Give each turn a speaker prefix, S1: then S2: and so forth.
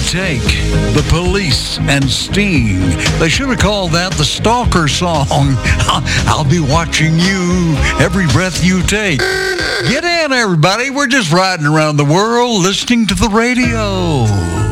S1: Take, The Police, and Sting. They should have called that the Stalker song. I'll be watching you every breath you take. Get in, everybody. We're just riding around the world listening to the radio.